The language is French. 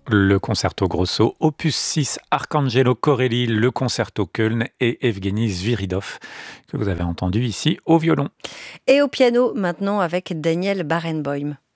Le concerto grosso, opus 6, Arcangelo Corelli, le concerto Köln et Evgeny Sviridov, que vous avez entendu ici au violon. Et au piano, maintenant avec Daniel Barenboim.